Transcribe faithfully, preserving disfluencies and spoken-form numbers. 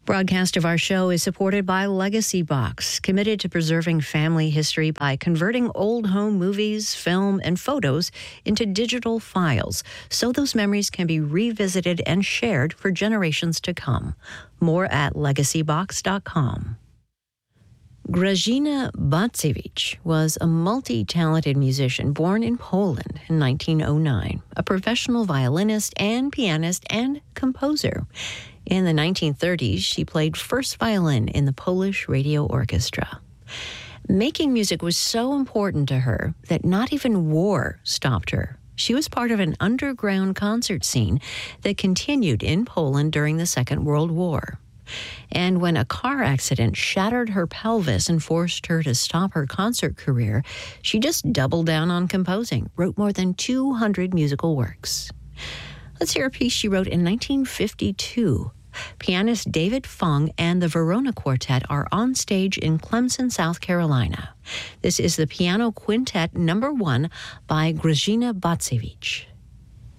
Broadcast of our show is supported by Legacy Box, committed to preserving family history by converting old home movies, film, and photos into digital files so those memories can be revisited and shared for generations to come. More at legacy box dot com. Grażyna Bacewicz was a multi-talented musician born in Poland in nineteen oh nine, a professional violinist and pianist and composer. In the nineteen thirties, she played first violin in the Polish Radio Orchestra. Making music was so important to her that not even war stopped her. She was part of an underground concert scene that continued in Poland during the Second World War. And when a car accident shattered her pelvis and forced her to stop her concert career, she just doubled down on composing, wrote more than two hundred musical works. Let's hear a piece she wrote in nineteen fifty-two. Pianist David Fung and the Verona Quartet are on stage in Clemson, South Carolina. This is the Piano Quintet Number One by Grażyna Bacewicz.